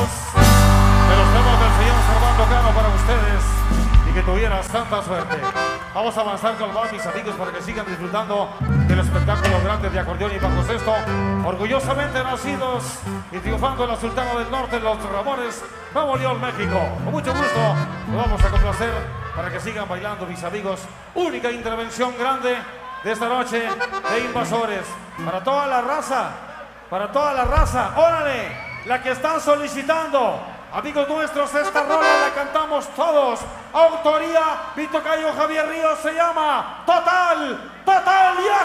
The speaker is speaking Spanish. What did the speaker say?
de los temas del señor Servando Cano para ustedes y que tuvieras tanta suerte. Vamos a avanzar con los mis amigos para que sigan disfrutando del espectáculo grande de acordeón y bajo sexto, orgullosamente nacidos y triunfando en la Sultana del Norte, los Ramones, Nuevo León, México. Con mucho gusto nos vamos a complacer para que sigan bailando mis amigos. Única intervención grande de esta noche de Invasores. Para toda la raza, órale, la que están solicitando. Amigos nuestros, esta rola la cantamos todos. Autoría, mi tocayo Javier Ríos, se llama Total Viaje.